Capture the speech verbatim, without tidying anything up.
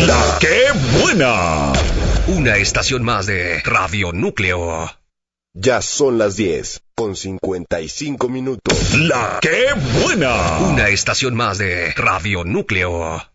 La que buena. Una estación más de Radio Núcleo. Ya son las diez, con cincuenta y cinco minutos. La que buena. Una estación más de Radio Núcleo.